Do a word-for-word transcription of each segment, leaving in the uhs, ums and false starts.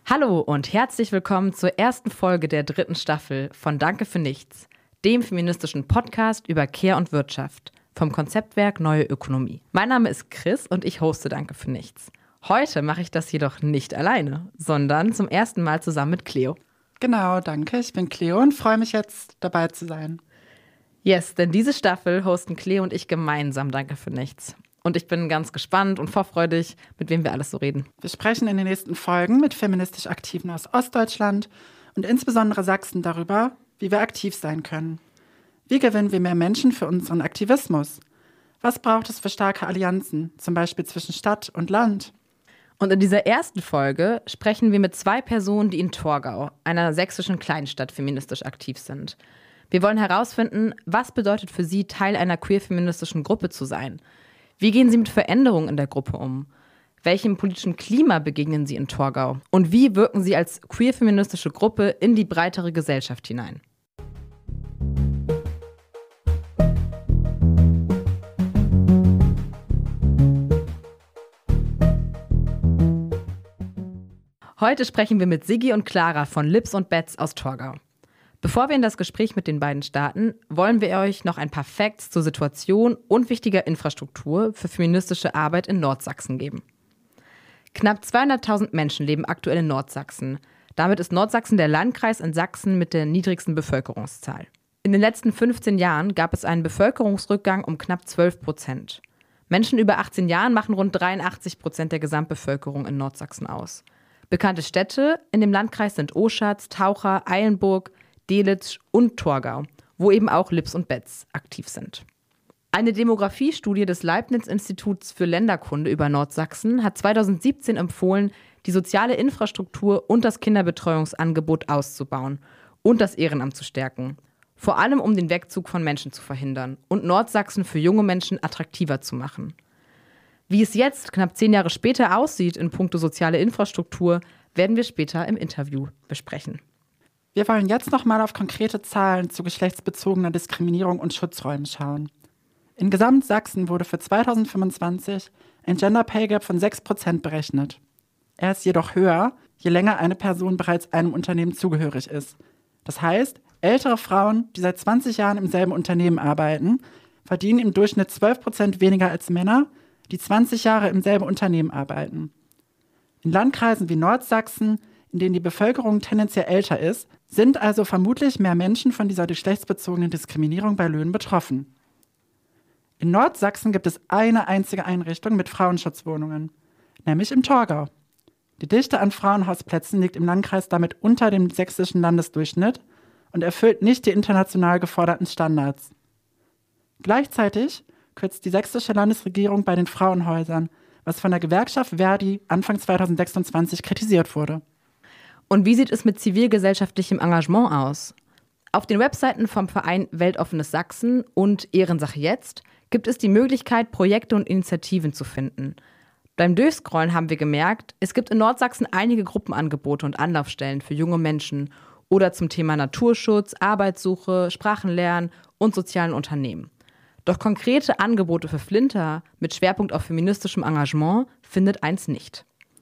Hallo und herzlich willkommen zur ersten Folge der dritten Staffel von Danke für nichts, dem feministischen Podcast über Care und Wirtschaft vom Konzeptwerk Neue Ökonomie. Mein Name ist Chris und ich hoste Danke für nichts. Heute mache ich das jedoch nicht alleine, sondern zum ersten Mal zusammen mit Cleo. Genau, danke. Ich bin Cleo und freue mich jetzt, dabei zu sein. Yes, denn diese Staffel hosten Cleo und ich gemeinsam Danke für nichts. Und ich bin ganz gespannt und vorfreudig, mit wem wir alles so reden. Wir sprechen in den nächsten Folgen mit feministisch Aktiven aus Ostdeutschland und insbesondere Sachsen darüber, wie wir aktiv sein können. Wie gewinnen wir mehr Menschen für unseren Aktivismus? Was braucht es für starke Allianzen, zum Beispiel zwischen Stadt und Land? Und in dieser ersten Folge sprechen wir mit zwei Personen, die in Torgau, einer sächsischen Kleinstadt, feministisch aktiv sind. Wir wollen herausfinden, was bedeutet für sie, Teil einer queer-feministischen Gruppe zu sein. Wie gehen sie mit Veränderungen in der Gruppe um? Welchem politischen Klima begegnen sie in Torgau? Und wie wirken sie als queer-feministische Gruppe in die breitere Gesellschaft hinein? Heute sprechen wir mit Siggi und Clara von Lips und Bets aus Torgau. Bevor wir in das Gespräch mit den beiden starten, wollen wir euch noch ein paar Facts zur Situation und wichtiger Infrastruktur für feministische Arbeit in Nordsachsen geben. Knapp zweihunderttausend Menschen leben aktuell in Nordsachsen. Damit ist Nordsachsen der Landkreis in Sachsen mit der niedrigsten Bevölkerungszahl. In den letzten fünfzehn Jahren gab es einen Bevölkerungsrückgang um knapp zwölf Prozent. Menschen über achtzehn Jahren machen rund dreiundachtzig Prozent der Gesamtbevölkerung in Nordsachsen aus. Bekannte Städte in dem Landkreis sind Oschatz, Taucher, Eilenburg, Delitzsch und Torgau, wo eben auch Lips und Bets aktiv sind. Eine Demografiestudie des Leibniz-Instituts für Länderkunde über Nordsachsen hat zweitausendsiebzehn empfohlen, die soziale Infrastruktur und das Kinderbetreuungsangebot auszubauen und das Ehrenamt zu stärken. Vor allem um den Wegzug von Menschen zu verhindern und Nordsachsen für junge Menschen attraktiver zu machen. Wie es jetzt, knapp zehn Jahre später, aussieht in puncto soziale Infrastruktur, werden wir später im Interview besprechen. Wir wollen jetzt nochmal auf konkrete Zahlen zu geschlechtsbezogener Diskriminierung und Schutzräumen schauen. In Gesamtsachsen wurde für zweitausendfünfundzwanzig ein Gender Pay Gap von sechs Prozent berechnet. Er ist jedoch höher, je länger eine Person bereits einem Unternehmen zugehörig ist. Das heißt, ältere Frauen, die seit zwanzig Jahren im selben Unternehmen arbeiten, verdienen im Durchschnitt zwölf Prozent weniger als Männer, die zwanzig Jahre im selben Unternehmen arbeiten. In Landkreisen wie Nordsachsen, in denen die Bevölkerung tendenziell älter ist, sind also vermutlich mehr Menschen von dieser geschlechtsbezogenen Diskriminierung bei Löhnen betroffen. In Nordsachsen gibt es eine einzige Einrichtung mit Frauenschutzwohnungen, nämlich im Torgau. Die Dichte an Frauenhausplätzen liegt im Landkreis damit unter dem sächsischen Landesdurchschnitt und erfüllt nicht die international geforderten Standards. Gleichzeitig kürzt die sächsische Landesregierung bei den Frauenhäusern, was von der Gewerkschaft Verdi Anfang zweitausendsechsundzwanzig kritisiert wurde. Und wie sieht es mit zivilgesellschaftlichem Engagement aus? Auf den Webseiten vom Verein Weltoffenes Sachsen und Ehrensache Jetzt gibt es die Möglichkeit, Projekte und Initiativen zu finden. Beim Durchscrollen haben wir gemerkt, es gibt in Nordsachsen einige Gruppenangebote und Anlaufstellen für junge Menschen oder zum Thema Naturschutz, Arbeitssuche, Sprachenlernen und sozialen Unternehmen. Doch konkrete Angebote für Flinter mit Schwerpunkt auf feministischem Engagement findet eins nicht.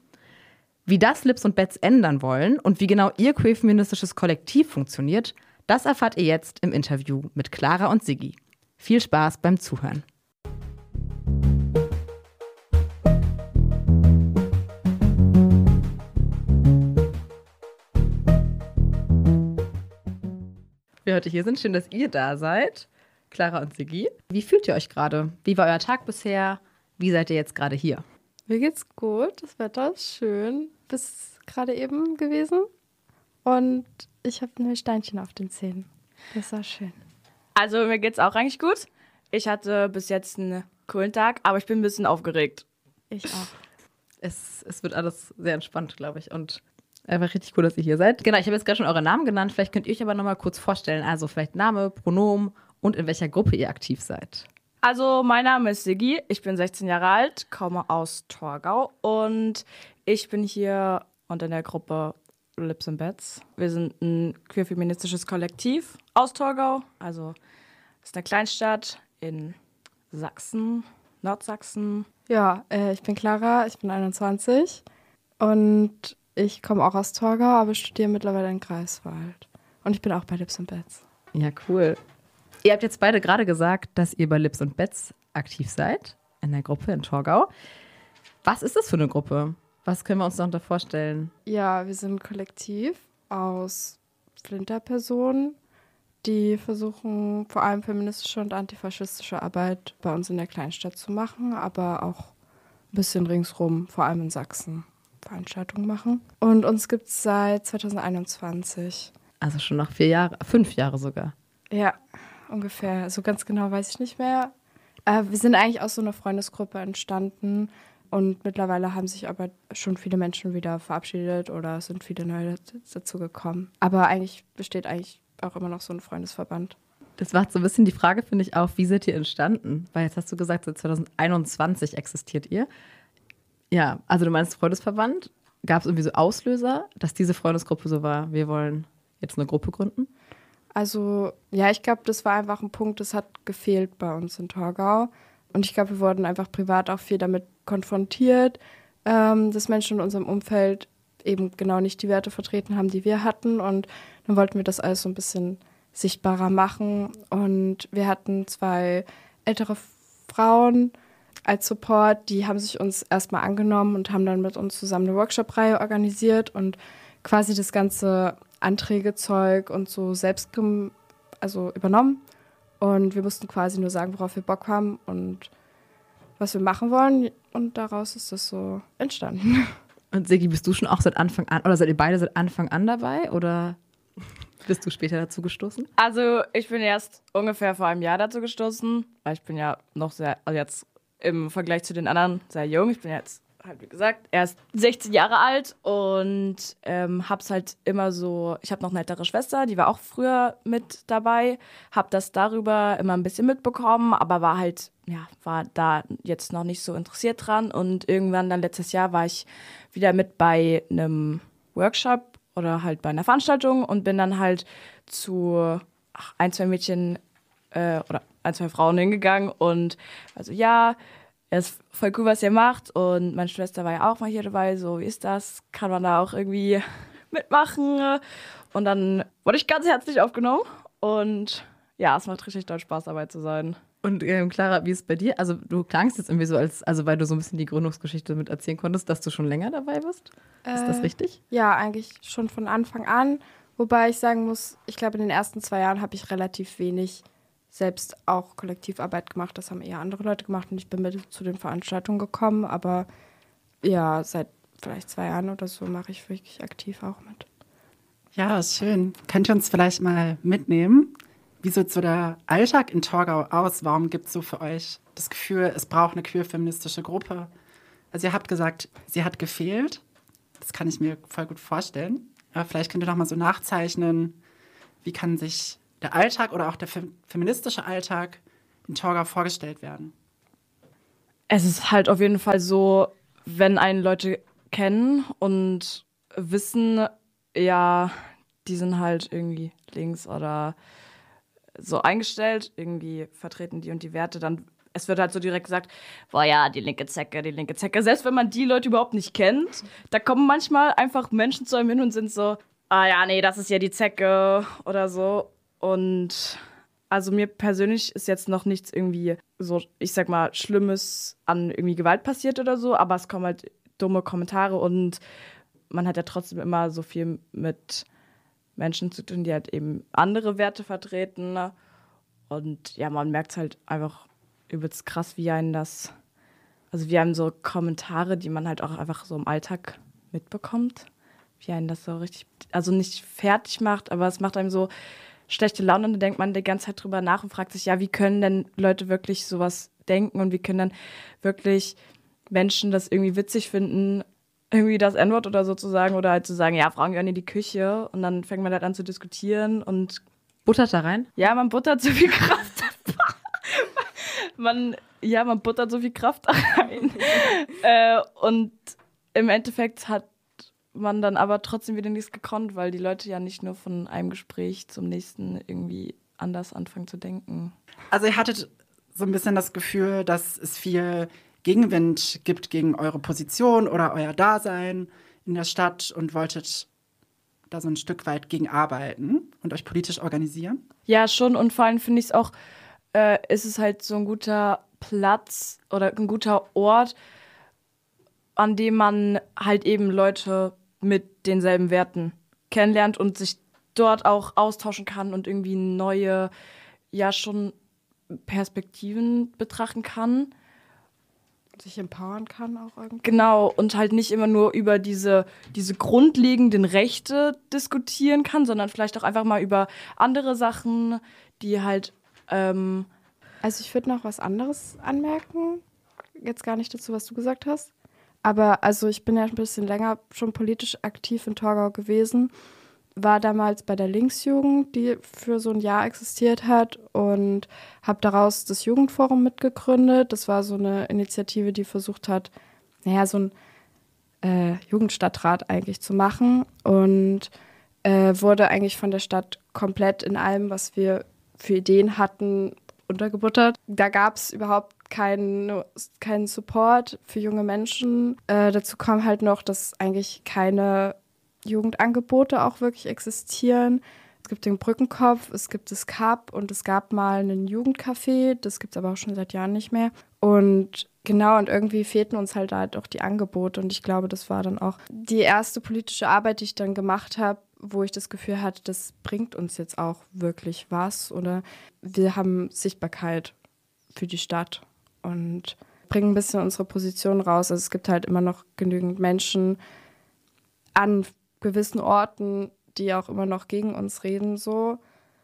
Wie das Lips und Bets ändern wollen und wie genau ihr queer-feministisches Kollektiv funktioniert, das erfahrt ihr jetzt im Interview mit Clara und Siggi. Viel Spaß beim Zuhören. Wir heute hier sind, schön, dass ihr da seid. Clara und Siggi. Wie fühlt ihr euch gerade? Wie war euer Tag bisher? Wie seid ihr jetzt gerade hier? Mir geht's gut, das Wetter ist schön, bis gerade eben gewesen. Und ich habe ein Steinchen auf den Zähnen. Das war schön. Also mir geht's auch eigentlich gut. Ich hatte bis jetzt einen coolen Tag, aber ich bin ein bisschen aufgeregt. Ich auch. Es, es wird alles sehr entspannt, glaube ich. Und einfach richtig cool, dass ihr hier seid. Genau, ich habe jetzt gerade schon eure Namen genannt. Vielleicht könnt ihr euch aber noch mal kurz vorstellen. Also vielleicht Name, Pronomen und in welcher Gruppe ihr aktiv seid. Also mein Name ist Siggi, ich bin sechzehn Jahre alt, komme aus Torgau und ich bin hier und in der Gruppe Lips and Bets. Wir sind ein queer-feministisches Kollektiv aus Torgau, also das ist eine Kleinstadt in Sachsen, Nordsachsen. Ja, äh, ich bin Clara, ich bin einundzwanzig und Ich komme auch aus Torgau, aber studiere mittlerweile in Greifswald. Und ich bin auch bei Lips and Bets. Ja, cool. Ihr habt jetzt beide gerade gesagt, dass ihr bei Lips and Bets aktiv seid, in der Gruppe in Torgau. Was ist das für eine Gruppe? Was können wir uns darunter vorstellen? Ja, wir sind ein Kollektiv aus Flinterpersonen, die versuchen, vor allem feministische und antifaschistische Arbeit bei uns in der Kleinstadt zu machen, aber auch ein bisschen ringsrum, vor allem in Sachsen, Veranstaltungen machen. Und uns gibt es seit zwanzig einundzwanzig. Also schon nach vier Jahren, fünf Jahre sogar. Ja, ungefähr. So ganz genau weiß ich nicht mehr. Äh, wir sind eigentlich aus so einer Freundesgruppe entstanden und mittlerweile haben sich aber schon viele Menschen wieder verabschiedet oder es sind viele neue dazu gekommen. Aber eigentlich besteht eigentlich auch immer noch so ein Freundesverband. Das macht so ein bisschen die Frage, finde ich, auch, wie seid ihr entstanden? Weil jetzt hast du gesagt, seit zwanzig einundzwanzig existiert ihr. Ja, also du meinst Freundesverband. Gab es irgendwie so Auslöser, dass diese Freundesgruppe so war, wir wollen jetzt eine Gruppe gründen? Also ja, ich glaube, das war einfach ein Punkt, das hat gefehlt bei uns in Torgau. Und ich glaube, wir wurden einfach privat auch viel damit konfrontiert, ähm, dass Menschen in unserem Umfeld eben genau nicht die Werte vertreten haben, die wir hatten. Und dann wollten wir das alles so ein bisschen sichtbarer machen. Und wir hatten zwei ältere Frauen als Support, die haben sich uns erstmal angenommen und haben dann mit uns zusammen eine Workshop-Reihe organisiert und quasi das ganze Anträgezeug und so selbst gem- also übernommen. Und wir mussten quasi nur sagen, worauf wir Bock haben und was wir machen wollen. Und daraus ist das so entstanden. Und Sigi, bist du schon auch seit Anfang an, oder seid ihr beide seit Anfang an dabei? Oder bist du später dazu gestoßen? Also ich bin erst ungefähr vor einem Jahr dazu gestoßen, weil ich bin ja noch sehr, also jetzt im Vergleich zu den anderen sehr jung. Ich bin jetzt, halt wie gesagt, erst sechzehn Jahre alt und ähm, hab's halt immer so, ich habe noch eine ältere Schwester, die war auch früher mit dabei, hab das darüber immer ein bisschen mitbekommen, aber war halt, ja, war da jetzt noch nicht so interessiert dran und irgendwann dann letztes Jahr war ich wieder mit bei einem Workshop oder halt bei einer Veranstaltung und bin dann halt zu ach, ein, zwei Mädchen äh, oder ein, zwei Frauen hingegangen und also ja, es ist voll cool, was ihr macht und meine Schwester war ja auch mal hier dabei, so wie ist das, kann man da auch irgendwie mitmachen und dann wurde ich ganz herzlich aufgenommen und ja, es macht richtig doll Spaß, dabei zu sein. Und ähm, Clara, wie ist es bei dir? Also du klangst jetzt irgendwie so, als, also weil du so ein bisschen die Gründungsgeschichte mit erzählen konntest, dass du schon länger dabei bist. Ist Äh, das richtig? Ja, eigentlich schon von Anfang an. Wobei ich sagen muss, ich glaube, in den ersten zwei Jahren habe ich relativ wenig selbst auch Kollektivarbeit gemacht. Das haben eher andere Leute gemacht und ich bin mit zu den Veranstaltungen gekommen. Aber ja, seit vielleicht zwei Jahren oder so mache ich wirklich aktiv auch mit. Ja, schön. Könnt ihr uns vielleicht mal mitnehmen? Wie sieht so der Alltag in Torgau aus? Warum gibt es so für euch das Gefühl, es braucht eine queer-feministische Gruppe? Also ihr habt gesagt, sie hat gefehlt. Das kann ich mir voll gut vorstellen. Aber vielleicht könnt ihr noch mal so nachzeichnen, wie kann sich der Alltag oder auch der fe- feministische Alltag in Torgau vorgestellt werden? Es ist halt auf jeden Fall so, wenn einen Leute kennen und wissen, ja, die sind halt irgendwie links oder so eingestellt, irgendwie vertreten die und die Werte, dann es wird halt so direkt gesagt, boah ja, die linke Zecke, die linke Zecke. Selbst wenn man die Leute überhaupt nicht kennt, da kommen manchmal einfach Menschen zu einem hin und sind so, ah ja, nee, das ist ja die Zecke oder so. Und also mir persönlich ist jetzt noch nichts irgendwie so, ich sag mal, Schlimmes an irgendwie Gewalt passiert oder so, aber es kommen halt dumme Kommentare und man hat ja trotzdem immer so viel mit Menschen zu tun, die halt eben andere Werte vertreten. Und ja, man merkt halt einfach übelst krass, wie einen das, also wie einem so Kommentare, die man halt auch einfach so im Alltag mitbekommt, wie einen das so richtig, also nicht fertig macht, aber es macht einem so schlechte Laune und dann denkt man die ganze Zeit drüber nach und fragt sich, ja, wie können denn Leute wirklich sowas denken und wie können dann wirklich Menschen das irgendwie witzig finden, irgendwie das N-Wort oder so zu sagen oder halt zu sagen, ja, Frauen gehören in die Küche und dann fängt man halt an zu diskutieren und Buttert da rein? ja, man buttert so viel Kraft. man, ja, man buttert so viel Kraft rein. äh, und im Endeffekt hat man dann aber trotzdem wieder nichts gekonnt, weil die Leute ja nicht nur von einem Gespräch zum nächsten irgendwie anders anfangen zu denken. Also ihr hattet so ein bisschen das Gefühl, dass es viel Gegenwind gibt gegen eure Position oder euer Dasein in der Stadt und wolltet da so ein Stück weit gegen arbeiten und euch politisch organisieren? Ja, schon. Und vor allem finde ich es auch, äh, ist es halt so ein guter Platz oder ein guter Ort, an dem man halt eben Leute mit denselben Werten kennenlernt und sich dort auch austauschen kann und irgendwie neue, ja schon Perspektiven betrachten kann. Sich empowern kann auch irgendwie. Genau, und halt nicht immer nur über diese, diese grundlegenden Rechte diskutieren kann, sondern vielleicht auch einfach mal über andere Sachen, die halt... Ähm Also ich würde noch was anderes anmerken, jetzt gar nicht dazu, was du gesagt hast. Aber also ich bin ja ein bisschen länger schon politisch aktiv in Torgau gewesen, war damals bei der Linksjugend, die für so ein Jahr existiert hat und habe daraus das Jugendforum mitgegründet. Das war so eine Initiative, die versucht hat, naja, so ein äh, Jugendstadtrat eigentlich zu machen und äh, wurde eigentlich von der Stadt komplett in allem, was wir für Ideen hatten, untergebuttert. Da gab es überhaupt keinen keinen Support für junge Menschen. Äh, dazu kam halt noch, dass eigentlich keine Jugendangebote auch wirklich existieren. Es gibt den Brückenkopf, es gibt das K A P und es gab mal einen Jugendcafé, das gibt es aber auch schon seit Jahren nicht mehr. Und genau, und irgendwie fehlten uns halt halt auch die Angebote und ich glaube, das war dann auch die erste politische Arbeit, die ich dann gemacht habe, wo ich das Gefühl hatte, das bringt uns jetzt auch wirklich was oder wir haben Sichtbarkeit für die Stadt und bringen ein bisschen unsere Position raus. Also es gibt halt immer noch genügend Menschen an gewissen Orten, die auch immer noch gegen uns reden, so,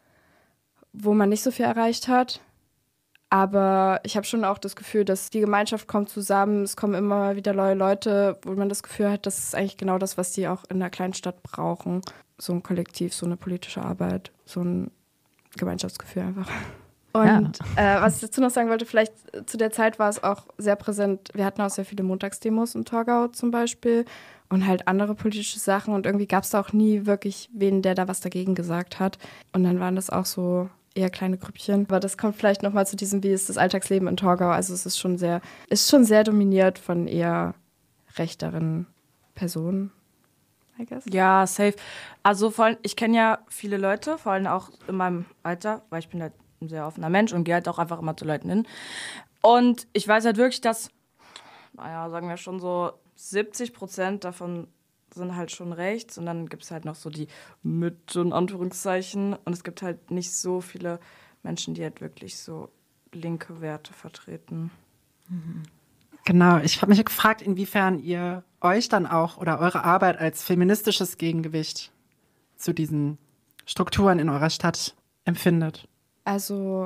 wo man nicht so viel erreicht hat. Aber ich habe schon auch das Gefühl, dass die Gemeinschaft kommt zusammen, es kommen immer mal wieder neue Leute, wo man das Gefühl hat, das ist eigentlich genau das, was die auch in einer kleinen Stadt brauchen. So ein Kollektiv, so eine politische Arbeit, so ein Gemeinschaftsgefühl einfach. Und ja. äh, was ich dazu noch sagen wollte, vielleicht zu der Zeit war es auch sehr präsent. Wir hatten auch sehr viele Montagsdemos in Torgau zum Beispiel und halt andere politische Sachen. Und irgendwie gab es da auch nie wirklich wen, der da was dagegen gesagt hat. Und dann waren das auch so eher kleine Grüppchen. Aber das kommt vielleicht nochmal zu diesem, wie ist das Alltagsleben in Torgau. Also es ist schon sehr, ist schon sehr dominiert von eher rechteren Personen, I guess. Ja, safe. Also vor allem, ich kenne ja viele Leute, vor allem auch in meinem Alter, weil ich bin halt ein sehr offener Mensch und gehe halt auch einfach immer zu Leuten hin. Und ich weiß halt wirklich, dass, naja, sagen wir schon so siebzig Prozent davon sind halt schon rechts und dann gibt es halt noch so die Mitte in Anführungszeichen und es gibt halt nicht so viele Menschen, die halt wirklich so linke Werte vertreten. Mhm. Genau, ich habe mich gefragt, inwiefern ihr euch dann auch oder eure Arbeit als feministisches Gegengewicht zu diesen Strukturen in eurer Stadt empfindet. Also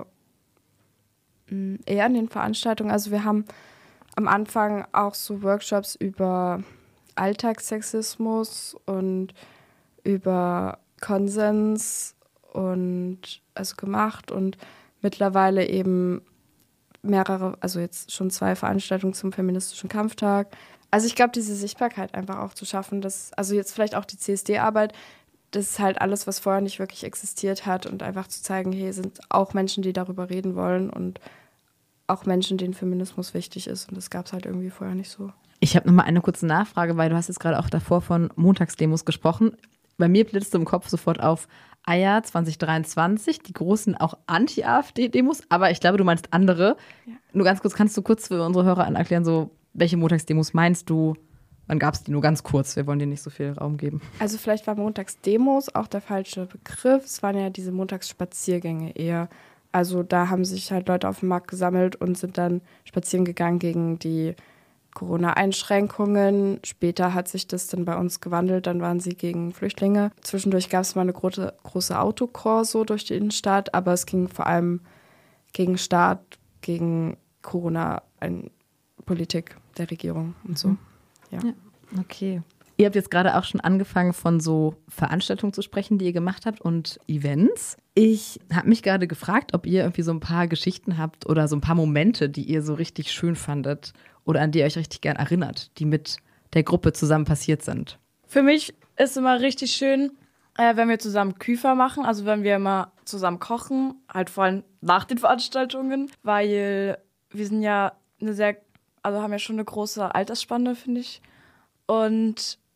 mh, eher in den Veranstaltungen. Also wir haben am Anfang auch so Workshops über Alltagssexismus und über Konsens und also gemacht und mittlerweile eben mehrere, also jetzt schon zwei Veranstaltungen zum feministischen Kampftag. Also ich glaube, diese Sichtbarkeit einfach auch zu schaffen, dass, also jetzt vielleicht auch die C S D-Arbeit, das ist halt alles, was vorher nicht wirklich existiert hat und einfach zu zeigen, hey, sind auch Menschen, die darüber reden wollen und auch Menschen, denen Feminismus wichtig ist und das gab es halt irgendwie vorher nicht so. Ich habe nochmal eine kurze Nachfrage, weil du hast jetzt gerade auch davor von Montagsdemos gesprochen. Bei mir blitzt im Kopf sofort auf, ah ja, zwanzig dreiundzwanzig, die großen auch Anti-AfD-Demos, aber ich glaube, du meinst andere. Ja. Nur ganz kurz, kannst du kurz für unsere Hörer erklären, so, welche Montagsdemos meinst du? Wann gab es die? Nur ganz kurz, wir wollen dir nicht so viel Raum geben. Also vielleicht war Montagsdemos auch der falsche Begriff. Es waren ja diese Montagsspaziergänge eher. Also da haben sich halt Leute auf dem Markt gesammelt und sind dann spazieren gegangen gegen die Corona-Einschränkungen. Später hat sich das dann bei uns gewandelt, dann waren sie gegen Flüchtlinge. Zwischendurch gab es mal eine große, große Autokorso durch die Innenstadt, aber es ging vor allem gegen Staat, gegen Corona-Politik der Regierung und so. Ja. Ja, okay. Ihr habt jetzt gerade auch schon angefangen, von so Veranstaltungen zu sprechen, die ihr gemacht habt und Events. Ich habe mich gerade gefragt, ob ihr irgendwie so ein paar Geschichten habt oder so ein paar Momente, die ihr so richtig schön fandet oder an die ihr euch richtig gern erinnert, die mit der Gruppe zusammen passiert sind. Für mich ist immer richtig schön, äh, wenn wir zusammen Küfer machen, also wenn wir immer zusammen kochen, halt vor allem nach den Veranstaltungen, weil wir sind ja eine sehr, also haben ja schon eine große Altersspanne, finde ich. Und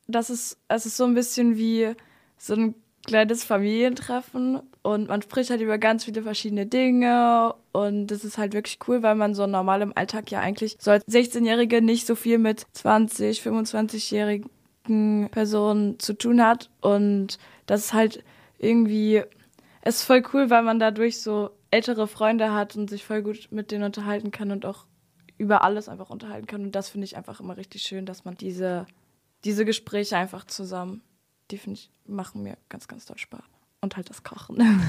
das ist, es ist so ein bisschen wie so ein kleines Familientreffen und man spricht halt über ganz viele verschiedene Dinge und das ist halt wirklich cool, weil man so normal im Alltag ja eigentlich so als sechzehnjährige nicht so viel mit zwanzig-, fünfundzwanzigjährigen Personen zu tun hat und das ist halt irgendwie, es ist voll cool, weil man dadurch so ältere Freunde hat und sich voll gut mit denen unterhalten kann und auch über alles einfach unterhalten kann und das finde ich einfach immer richtig schön, dass man diese, diese Gespräche einfach zusammen, die finde ich, machen mir ganz, ganz doll Spaß. Und halt das Kochen.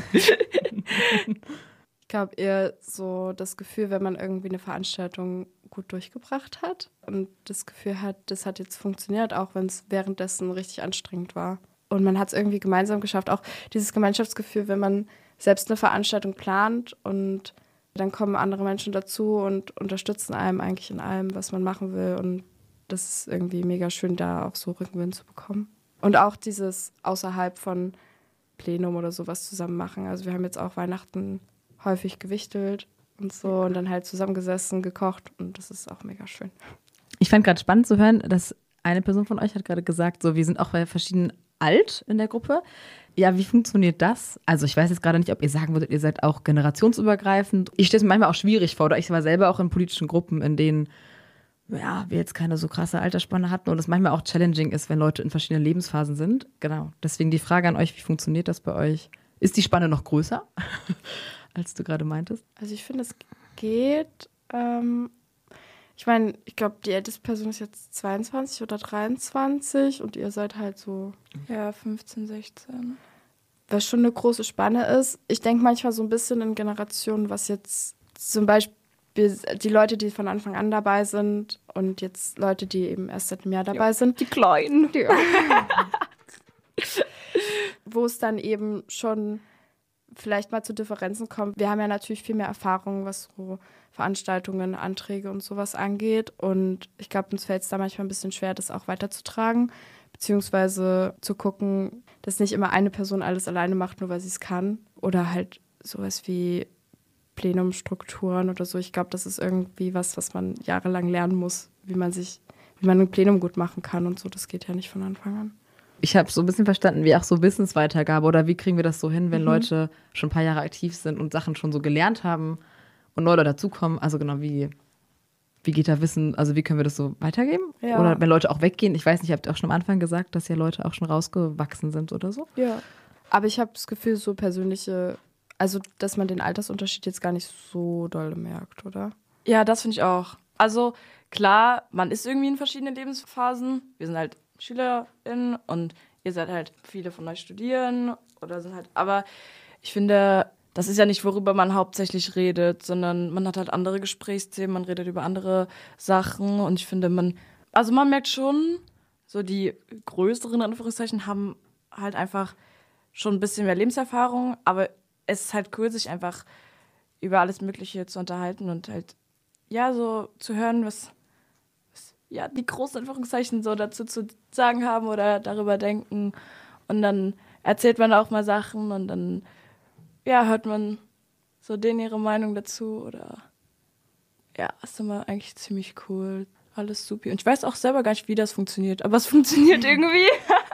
Ich glaube eher so das Gefühl, wenn man irgendwie eine Veranstaltung gut durchgebracht hat und das Gefühl hat, das hat jetzt funktioniert, auch wenn es währenddessen richtig anstrengend war. Und man hat es irgendwie gemeinsam geschafft. Auch dieses Gemeinschaftsgefühl, wenn man selbst eine Veranstaltung plant und dann kommen andere Menschen dazu und unterstützen einem eigentlich in allem, was man machen will. Und das ist irgendwie mega schön, da auch so Rückenwind zu bekommen. Und auch dieses außerhalb von Plenum oder sowas zusammen machen. Also wir haben jetzt auch Weihnachten häufig gewichtelt und so und dann halt zusammengesessen, gekocht und das ist auch mega schön. Ich fand gerade spannend zu hören, dass eine Person von euch hat gerade gesagt, so wir sind auch bei verschiedenen alt in der Gruppe. Ja, wie funktioniert das? Also ich weiß jetzt gerade nicht, ob ihr sagen würdet, ihr seid auch generationsübergreifend. Ich stelle es mir manchmal auch schwierig vor, oder ich war selber auch in politischen Gruppen, in denen ja, wir jetzt keine so krasse Altersspanne hatten und es manchmal auch challenging ist, wenn Leute in verschiedenen Lebensphasen sind. Genau. Deswegen die Frage an euch, wie funktioniert das bei euch? Ist die Spanne noch größer, als du gerade meintest? Also ich finde, es geht. Ähm, ich meine, ich glaube, die älteste Person ist jetzt zweiundzwanzig oder dreiundzwanzig und ihr seid halt so... Ja, fünfzehn, sechzehn. Was schon eine große Spanne ist. Ich denke manchmal so ein bisschen in Generationen, was jetzt zum Beispiel die Leute, die von Anfang an dabei sind und jetzt Leute, die eben erst seit einem Jahr dabei ja, sind. Die Kleinen. Die, wo es dann eben schon vielleicht mal zu Differenzen kommt. Wir haben ja natürlich viel mehr Erfahrung, was so Veranstaltungen, Anträge und sowas angeht. Und ich glaube, uns fällt es da manchmal ein bisschen schwer, das auch weiterzutragen, beziehungsweise zu gucken, dass nicht immer eine Person alles alleine macht, nur weil sie es kann. Oder halt sowas wie Plenumstrukturen oder so. Ich glaube, das ist irgendwie was, was man jahrelang lernen muss, wie man sich, wie man ein Plenum gut machen kann und so. Das geht ja nicht von Anfang an. Ich habe so ein bisschen verstanden, wie auch so Wissensweitergabe oder wie kriegen wir das so hin, wenn mhm. Leute schon ein paar Jahre aktiv sind und Sachen schon so gelernt haben und neue dazukommen. Also genau, wie, wie geht da Wissen, also wie können wir das so weitergeben? Ja. Oder wenn Leute auch weggehen. Ich weiß nicht, habt ihr auch schon am Anfang gesagt, dass ja Leute auch schon rausgewachsen sind oder so? Ja, aber ich habe das Gefühl, so persönliche, also dass man den Altersunterschied jetzt gar nicht so doll merkt, oder? Ja, das finde ich auch. Also klar, man ist irgendwie in verschiedenen Lebensphasen. Wir sind halt SchülerInnen und ihr seid halt, viele von euch studieren oder sind halt, aber ich finde, das ist ja nicht, worüber man hauptsächlich redet, sondern man hat halt andere Gesprächsthemen, man redet über andere Sachen und ich finde, man, also man merkt schon, so die größeren Anführungszeichen haben halt einfach schon ein bisschen mehr Lebenserfahrung, aber es ist halt cool, sich einfach über alles Mögliche zu unterhalten und halt, ja, so zu hören, was ja, die großen Anführungszeichen so dazu zu sagen haben oder darüber denken. Und dann erzählt man auch mal Sachen und dann, ja, hört man so denen ihre Meinung dazu oder, ja, ist immer eigentlich ziemlich cool. Alles super. Und ich weiß auch selber gar nicht, wie das funktioniert, aber es funktioniert irgendwie.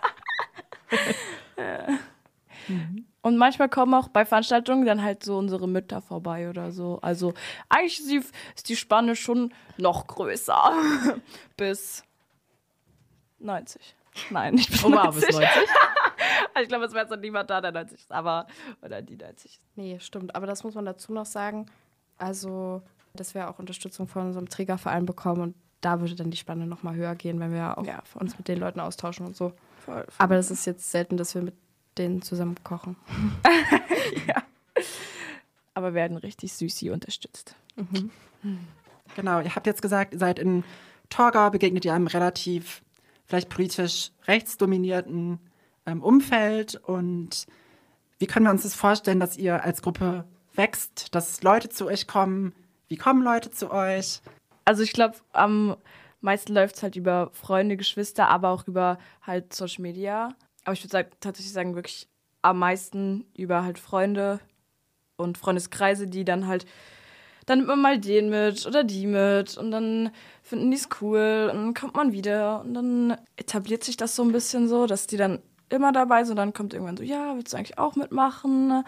ja. mhm. Und manchmal kommen auch bei Veranstaltungen dann halt so unsere Mütter vorbei oder so. Also eigentlich ist die, ist die Spanne schon noch größer. Bis neunzig. Nein, nicht bis oh, wow, neunzig. Bis neunzig? Ich glaube, es wäre jetzt noch niemand da, der neunzig ist, aber, oder die neunzig. Nee, stimmt. Aber das muss man dazu noch sagen. Also, dass wir auch Unterstützung von unserem Trägerverein bekommen und da würde dann die Spanne noch mal höher gehen, wenn wir auch ja, uns mit den Leuten austauschen und so. Voll, voll. Aber das ist jetzt selten, dass wir mit denen zusammen kochen. ja. Aber werden richtig süßi unterstützt. Mhm. Genau, ihr habt jetzt gesagt, ihr seid in Torgau, begegnet ihr einem relativ vielleicht politisch rechtsdominierten ähm, Umfeld. Und wie können wir uns das vorstellen, dass ihr als Gruppe wächst, dass Leute zu euch kommen? Wie kommen Leute zu euch? Also ich glaube, am meisten läuft es halt über Freunde, Geschwister, aber auch über halt Social Media. Aber ich würde sagen, tatsächlich sagen, wirklich am meisten über halt Freunde und Freundeskreise, die dann halt dann nimmt man mal den mit oder die mit und dann finden die es cool und dann kommt man wieder und dann etabliert sich das so ein bisschen so, dass die dann immer dabei sind und dann kommt irgendwann so, ja, willst du eigentlich auch mitmachen?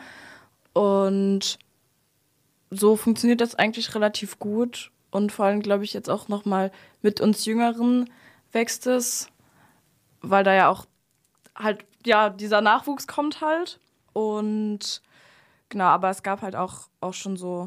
Und so funktioniert das eigentlich relativ gut und vor allem, glaube ich, jetzt auch nochmal mit uns Jüngeren wächst es, weil da ja auch halt, ja, dieser Nachwuchs kommt halt und genau, aber es gab halt auch, auch schon so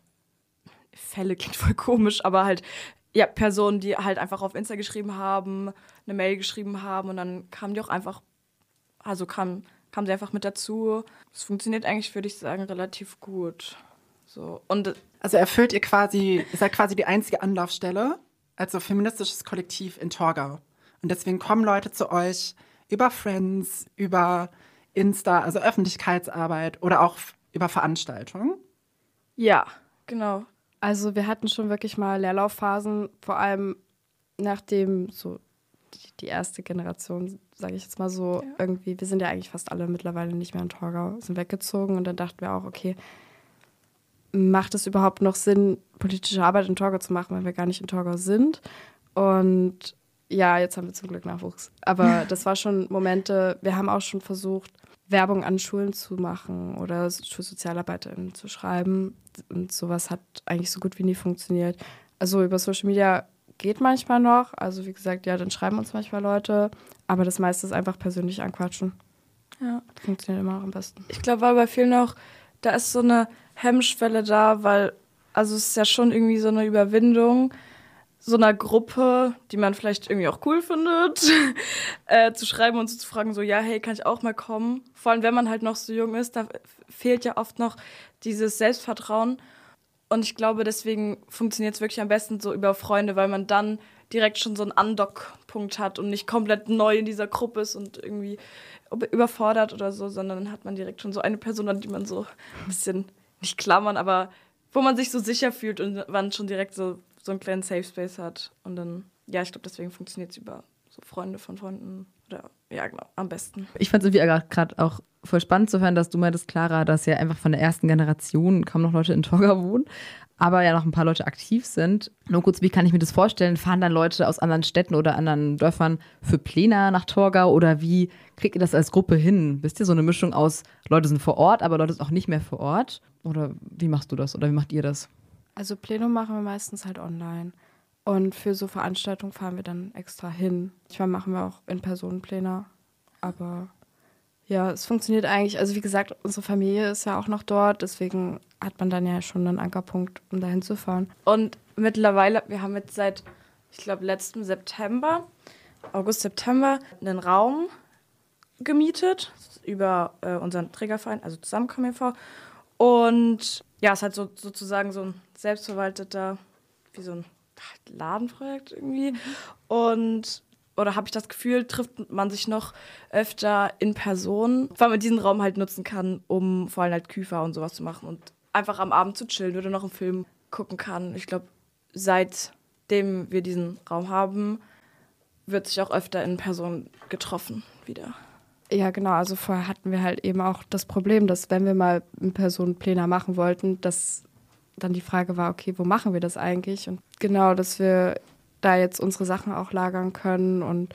Fälle, klingt voll komisch, aber halt, ja, Personen, die halt einfach auf Insta geschrieben haben, eine Mail geschrieben haben und dann kamen die auch einfach, also kam, kam sie einfach mit dazu. Es funktioniert eigentlich, würde ich sagen, relativ gut. So, und Also erfüllt ihr quasi, ihr seid quasi die einzige Anlaufstelle, also feministisches Kollektiv in Torgau. Und deswegen kommen Leute zu euch über Friends, über Insta, also Öffentlichkeitsarbeit oder auch über Veranstaltungen. ja, genau. Also wir hatten schon wirklich mal Leerlaufphasen, vor allem nachdem so die, die erste Generation, sage ich jetzt mal so, ja. irgendwie, wir sind ja eigentlich fast alle mittlerweile nicht mehr in Torgau, sind weggezogen und dann dachten wir auch, okay, macht es überhaupt noch Sinn, politische Arbeit in Torgau zu machen, weil wir gar nicht in Torgau sind? Und ja, jetzt haben wir zum Glück Nachwuchs. Aber das war schon Momente, wir haben auch schon versucht, Werbung an Schulen zu machen oder SchulsozialarbeiterInnen zu schreiben. Und sowas hat eigentlich so gut wie nie funktioniert. Also über Social Media geht manchmal noch. Also wie gesagt, ja, dann schreiben uns manchmal Leute. Aber das meiste ist einfach persönlich anquatschen. Ja. Funktioniert immer auch am besten. Ich glaube, weil bei vielen auch, da ist so eine Hemmschwelle da, weil, also es ist ja schon irgendwie so eine Überwindung, so einer Gruppe, die man vielleicht irgendwie auch cool findet, äh, zu schreiben und so zu fragen, so, ja, hey, kann ich auch mal kommen? Vor allem, wenn man halt noch so jung ist, da fehlt ja oft noch dieses Selbstvertrauen. Und ich glaube, deswegen funktioniert es wirklich am besten so über Freunde, weil man dann direkt schon so einen Andock-Punkt hat und nicht komplett neu in dieser Gruppe ist und irgendwie überfordert oder so, sondern dann hat man direkt schon so eine Person, an die man so ein bisschen, nicht klammern, aber wo man sich so sicher fühlt und man schon direkt so so einen kleinen Safe Space hat. Und dann, ja, ich glaube, deswegen funktioniert es über so Freunde von Freunden. Oder, ja, genau, am besten. Ich fand es irgendwie gerade auch voll spannend zu hören, dass du meintest, Clara, dass ja einfach von der ersten Generation kaum noch Leute in Torgau wohnen, aber ja noch ein paar Leute aktiv sind. Nur kurz, wie kann ich mir das vorstellen? Fahren dann Leute aus anderen Städten oder anderen Dörfern für Plena nach Torgau? Oder wie kriegt ihr das als Gruppe hin? Wisst ihr, so eine Mischung aus, Leute sind vor Ort, aber Leute sind auch nicht mehr vor Ort? Oder wie machst du das? Oder wie macht ihr das? Also Plenum machen wir meistens halt online. Und für so Veranstaltungen fahren wir dann extra hin. Manchmal machen wir auch In-Personen-Pläne. Aber ja, es funktioniert eigentlich. Also wie gesagt, unsere Familie ist ja auch noch dort. Deswegen hat man dann ja schon einen Ankerpunkt, um dahin zu fahren. Und mittlerweile, wir haben jetzt seit, ich glaube, letzten September, August, September, einen Raum gemietet über äh, unseren Trägerverein, also Zusammenkommen e V Und ja, es ist halt so, sozusagen so ein selbstverwalteter, wie so ein Ladenprojekt irgendwie. Und, oder habe ich das Gefühl, trifft man sich noch öfter in Person, weil man diesen Raum halt nutzen kann, um vor allem halt Küfer und sowas zu machen und einfach am Abend zu chillen oder noch einen Film gucken kann. Ich glaube, seitdem wir diesen Raum haben, wird sich auch öfter in Person getroffen wieder. Ja, genau. Also vorher hatten wir halt eben auch das Problem, dass wenn wir mal in Person Pläne machen wollten, dass dann die Frage war, okay, wo machen wir das eigentlich? Und genau, dass wir da jetzt unsere Sachen auch lagern können und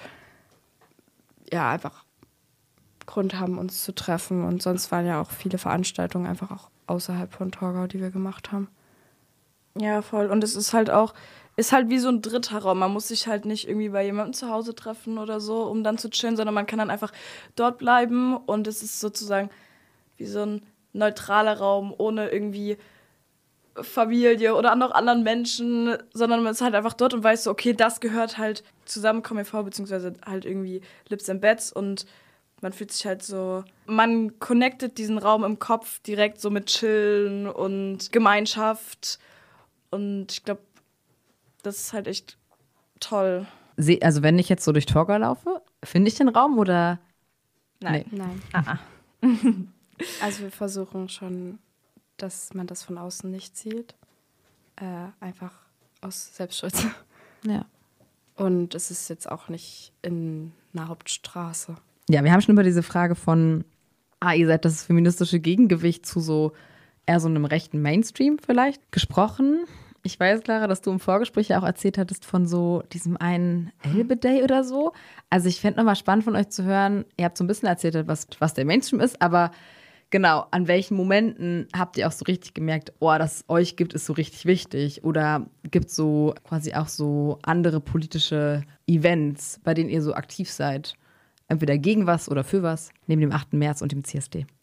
ja, einfach Grund haben, uns zu treffen. Und sonst waren ja auch viele Veranstaltungen einfach auch außerhalb von Torgau, die wir gemacht haben. Ja, voll. Und es ist halt auch, ist halt wie so ein dritter Raum. Man muss sich halt nicht irgendwie bei jemandem zu Hause treffen oder so, um dann zu chillen, sondern man kann dann einfach dort bleiben und es ist sozusagen wie so ein neutraler Raum ohne irgendwie Familie oder noch anderen Menschen, sondern man ist halt einfach dort und weiß so, okay, das gehört halt Zusammenkommen e V beziehungsweise halt irgendwie Lips and Beds und man fühlt sich halt so, man connectet diesen Raum im Kopf direkt so mit Chillen und Gemeinschaft und ich glaube, das ist halt echt toll. Also wenn ich jetzt so durch Torgau laufe, finde ich den Raum oder? Nein. Nee. Nein. Ah, ah. Also wir versuchen schon, dass man das von außen nicht sieht. Äh, einfach aus Selbstschutz. Ja. Und es ist jetzt auch nicht in einer Hauptstraße. Ja, wir haben schon über diese Frage von, ah, ihr seid das feministische Gegengewicht zu so eher so einem rechten Mainstream vielleicht gesprochen. Ich weiß, Clara, dass du im Vorgespräch ja auch erzählt hattest von so diesem einen Elbe Day oder so. Also ich fände nochmal spannend von euch zu hören, ihr habt so ein bisschen erzählt, was, was der Mainstream ist, aber genau, an welchen Momenten habt ihr auch so richtig gemerkt, oh, dass es euch gibt, ist so richtig wichtig? Oder gibt es so quasi auch so andere politische Events, bei denen ihr so aktiv seid? Entweder gegen was oder für was, neben dem achten März und dem C S D.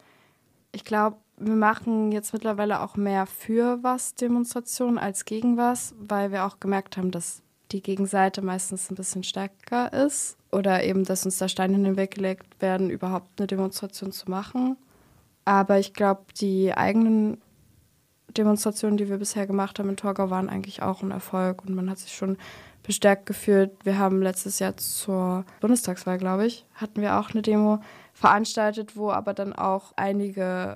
Ich glaube, wir machen jetzt mittlerweile auch mehr für was Demonstrationen als gegen was, weil wir auch gemerkt haben, dass die Gegenseite meistens ein bisschen stärker ist oder eben, dass uns da Steine in den Weg gelegt werden, überhaupt eine Demonstration zu machen. Aber ich glaube, die eigenen Demonstrationen, die wir bisher gemacht haben in Torgau, waren eigentlich auch ein Erfolg und man hat sich schon bestärkt gefühlt. Wir haben letztes Jahr zur Bundestagswahl, glaube ich, hatten wir auch eine Demo veranstaltet, wo aber dann auch einige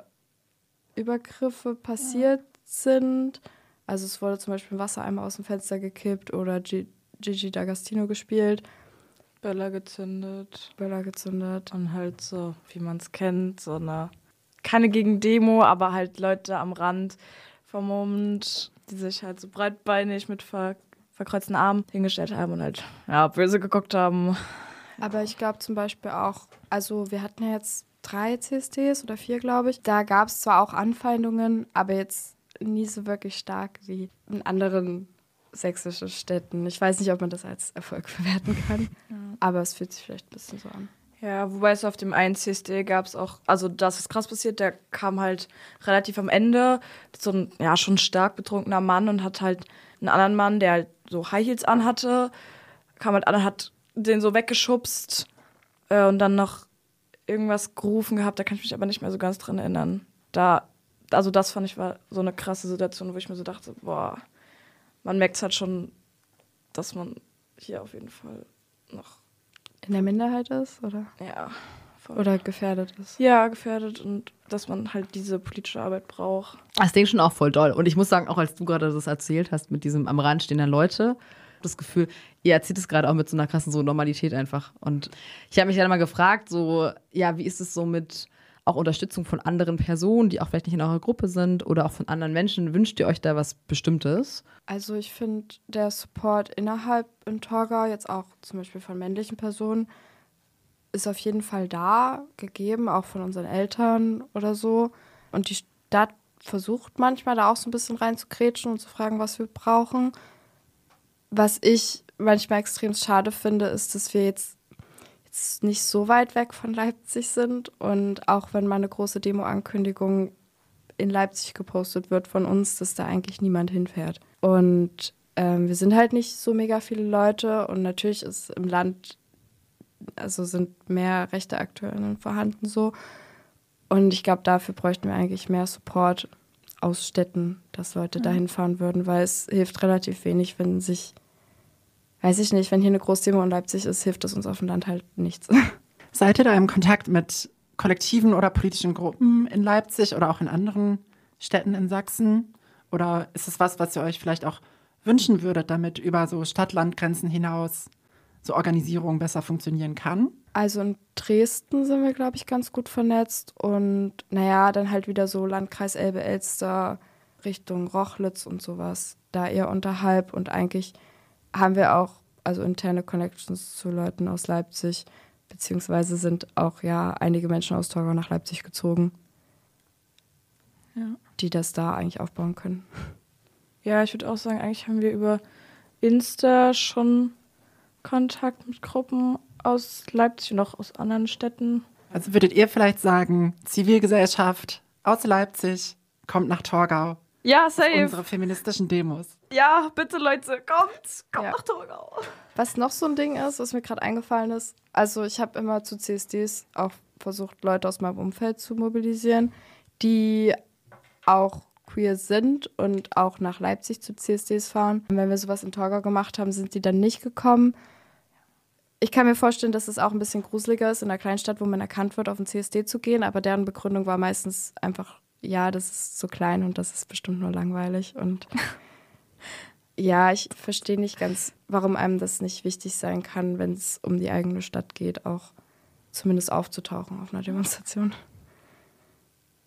Übergriffe passiert ja. sind. Also es wurde zum Beispiel ein Wassereimer aus dem Fenster gekippt oder G- Gigi D'Agostino gespielt. Böller gezündet. Böller gezündet. Und halt so, wie man es kennt, so eine, keine Gegendemo, aber halt Leute am Rand vermummt, die sich halt so breitbeinig mit ver- verkreuzten Armen hingestellt haben und halt, ja, böse geguckt haben. Aber ich glaube zum Beispiel auch, also wir hatten ja jetzt drei C S Ds oder vier, glaube ich. Da gab es zwar auch Anfeindungen, aber jetzt nie so wirklich stark wie in anderen sächsischen Städten. Ich weiß nicht, ob man das als Erfolg verwerten kann, ja. aber es fühlt sich vielleicht ein bisschen so an. Ja, wobei es auf dem einen C S D gab es auch, also das ist krass passiert, der kam halt relativ am Ende, so ein, ja, schon stark betrunkener Mann und hat halt einen anderen Mann, der halt so High Heels anhatte, kam halt an und hat den so weggeschubst äh, und dann noch irgendwas gerufen gehabt, da kann ich mich aber nicht mehr so ganz dran erinnern. Da, also das fand ich war so eine krasse Situation, wo ich mir so dachte, boah, man merkt halt schon, dass man hier auf jeden Fall noch in der Minderheit ist, oder? Ja. Voll. Oder gefährdet ist. Ja, gefährdet und dass man halt diese politische Arbeit braucht. Das Ding schon auch voll doll. Und ich muss sagen, auch als du gerade das erzählt hast mit diesem am Rand stehenden Leute, das Gefühl, ihr erzählt es gerade auch mit so einer krassen so Normalität einfach. Und ich habe mich dann mal gefragt, so, ja, wie ist es so mit auch Unterstützung von anderen Personen, die auch vielleicht nicht in eurer Gruppe sind oder auch von anderen Menschen? Wünscht ihr euch da was Bestimmtes? Also ich finde, der Support innerhalb in Torgau, jetzt auch zum Beispiel von männlichen Personen, ist auf jeden Fall da, gegeben, auch von unseren Eltern oder so. Und die Stadt versucht manchmal da auch so ein bisschen reinzukrätschen und zu fragen, was wir brauchen. Was ich manchmal extrem schade finde, ist, dass wir jetzt, jetzt nicht so weit weg von Leipzig sind. Und auch wenn mal eine große Demo-Ankündigung in Leipzig gepostet wird von uns, dass da eigentlich niemand hinfährt. Und ähm, wir sind halt nicht so mega viele Leute. Und natürlich ist im Land, also sind mehr rechte AkteurInnen vorhanden so. Und ich glaube, dafür bräuchten wir eigentlich mehr Support aus Städten, dass Leute ja. dahin fahren würden, weil es hilft relativ wenig, wenn sich, weiß ich nicht, wenn hier eine Großdemo in Leipzig ist, hilft das uns auf dem Land halt nichts. Seid ihr da im Kontakt mit Kollektiven oder politischen Gruppen in Leipzig oder auch in anderen Städten in Sachsen? Oder ist es was, was ihr euch vielleicht auch wünschen würdet, damit über so Stadt-Land-Grenzen hinaus so Organisierung besser funktionieren kann? Also in Dresden sind wir, glaube ich, ganz gut vernetzt und naja, dann halt wieder so Landkreis Elbe-Elster, Richtung Rochlitz und sowas, da eher unterhalb und eigentlich haben wir auch also interne Connections zu Leuten aus Leipzig, beziehungsweise sind auch ja einige Menschen aus Torgau nach Leipzig gezogen, ja. die das da eigentlich aufbauen können. Ja, ich würde auch sagen, eigentlich haben wir über Insta schon Kontakt mit Gruppen aus Leipzig und auch aus anderen Städten. Also würdet ihr vielleicht sagen, Zivilgesellschaft aus Leipzig kommt nach Torgau? Ja, safe. Auf unsere feministischen Demos. Ja, bitte Leute, kommt, kommt ja. nach Torgau. Was noch so ein Ding ist, was mir gerade eingefallen ist, also ich habe immer zu C S Ds auch versucht, Leute aus meinem Umfeld zu mobilisieren, die auch queer sind und auch nach Leipzig zu C S Ds fahren. Und wenn wir sowas in Torgau gemacht haben, sind die dann nicht gekommen. Ich kann mir vorstellen, dass es auch ein bisschen gruseliger ist, in einer Kleinstadt, wo man erkannt wird, auf ein C S D zu gehen, aber deren Begründung war meistens einfach, ja, das ist so klein und das ist bestimmt nur langweilig. Und ja, ich verstehe nicht ganz, warum einem das nicht wichtig sein kann, wenn es um die eigene Stadt geht, auch zumindest aufzutauchen auf einer Demonstration.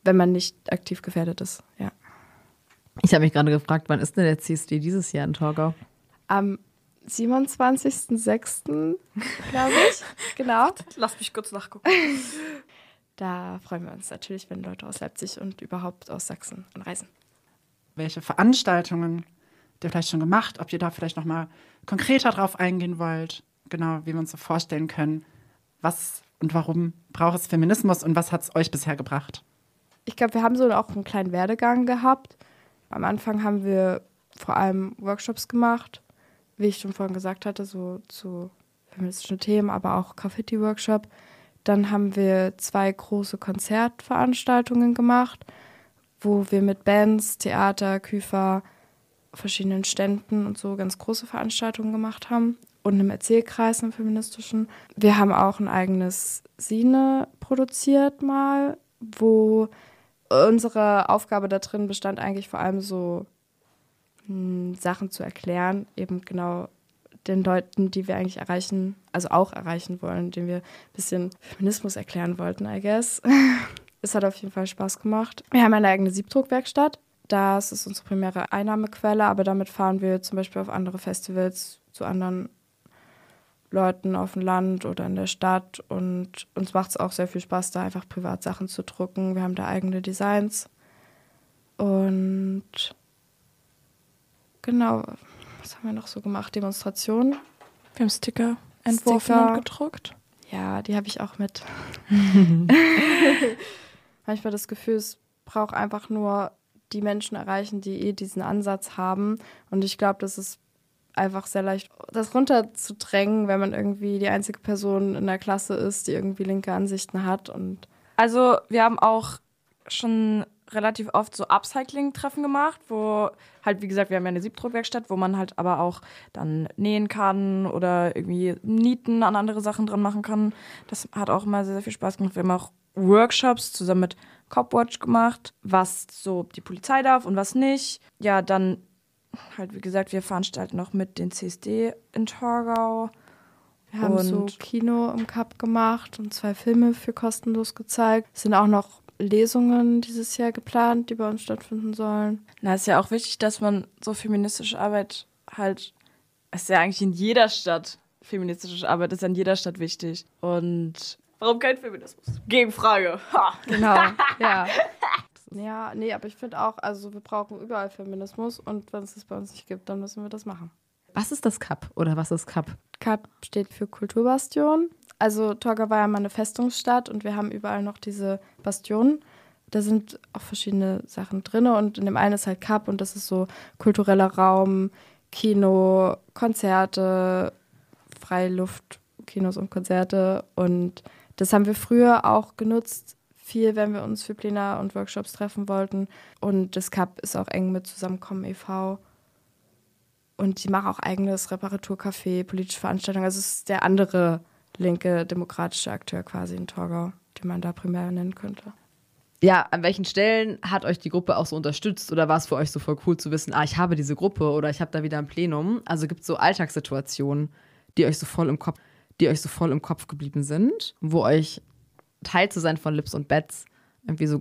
wenn man nicht aktiv gefährdet ist. Ja. Ich habe mich gerade gefragt, wann ist denn der C S D dieses Jahr in Torgau? Am siebenundzwanzigsten sechsten glaube ich. Genau. Lass mich kurz nachgucken. Da freuen wir uns natürlich, wenn Leute aus Leipzig und überhaupt aus Sachsen anreisen. Welche Veranstaltungen habt ihr vielleicht schon gemacht? Ob ihr da vielleicht noch mal konkreter drauf eingehen wollt? Genau, wie wir uns so vorstellen können. Was und warum braucht es Feminismus und was hat es euch bisher gebracht? Ich glaube, wir haben so auch einen kleinen Werdegang gehabt. Am Anfang haben wir vor allem Workshops gemacht, wie ich schon vorhin gesagt hatte, so zu feministischen Themen, aber auch Graffiti-Workshop. Dann haben wir zwei große Konzertveranstaltungen gemacht, wo wir mit Bands, Theater, Küfer, verschiedenen Ständen und so ganz große Veranstaltungen gemacht haben. Und einem Erzählkreis, einem feministischen. Wir haben auch ein eigenes Sine produziert mal, wo unsere Aufgabe da drin bestand eigentlich vor allem so mh, Sachen zu erklären, eben genau den Leuten, die wir eigentlich erreichen, also auch erreichen wollen, denen wir ein bisschen Feminismus erklären wollten, I guess. Es hat auf jeden Fall Spaß gemacht. Wir haben eine eigene Siebdruckwerkstatt. Das ist unsere primäre Einnahmequelle, aber damit fahren wir zum Beispiel auf andere Festivals zu anderen Leuten auf dem Land oder in der Stadt. Und uns macht es auch sehr viel Spaß, da einfach Privatsachen zu drucken. Wir haben da eigene Designs. Und genau, was haben wir noch so gemacht? Demonstrationen. Wir haben Sticker entworfen Sticker. und gedruckt. Ja, die habe ich auch mit. Manchmal das Gefühl, es braucht einfach nur die Menschen erreichen, die eh diesen Ansatz haben. Und ich glaube, das ist einfach sehr leicht, das runterzudrängen, wenn man irgendwie die einzige Person in der Klasse ist, die irgendwie linke Ansichten hat. Und Also wir haben auch schon relativ oft so Upcycling-Treffen gemacht, wo halt, wie gesagt, wir haben ja eine Siebdruckwerkstatt, wo man halt aber auch dann nähen kann oder irgendwie Nieten an andere Sachen dran machen kann. Das hat auch immer sehr, sehr viel Spaß gemacht. Wir haben auch Workshops zusammen mit Copwatch gemacht, was so die Polizei darf und was nicht. Ja, dann halt, wie gesagt, wir veranstalten auch mit den C S D in Torgau. wir haben Und so Kino im Cup gemacht und zwei Filme für kostenlos gezeigt. Es sind auch noch Lesungen dieses Jahr geplant, die bei uns stattfinden sollen. Na, ist ja auch wichtig, dass man so feministische Arbeit halt, ist ja eigentlich in jeder Stadt, feministische Arbeit ist ja in jeder Stadt wichtig. Und warum kein Feminismus? Gegenfrage. Ha. Genau, ja. Ja, nee, aber ich finde auch, also wir brauchen überall Feminismus und wenn es das bei uns nicht gibt, dann müssen wir das machen. Was ist das Cup oder was ist Cup? Cup steht für Kulturbastion. Also Torgau war ja mal eine Festungsstadt und wir haben überall noch diese Bastionen. Da sind auch verschiedene Sachen drin und in dem einen ist halt Cup und das ist so kultureller Raum, Kino, Konzerte, Freiluftkinos und Konzerte. Und das haben wir früher auch genutzt, viel, wenn wir uns für Plenar und Workshops treffen wollten. Und das Cup ist auch eng mit Zusammenkommen e V Und die machen auch eigenes Reparaturcafé, politische Veranstaltungen. Also es ist der andere linke demokratische Akteur quasi in Torgau, den man da primär nennen könnte. Ja, an welchen Stellen hat euch die Gruppe auch so unterstützt oder war es für euch so voll cool zu wissen, ah, ich habe diese Gruppe oder ich habe da wieder ein Plenum? Also gibt es so Alltagssituationen, die euch so voll im Kopf, die euch so voll im Kopf geblieben sind, wo euch Teil zu sein von Lips und Bets irgendwie so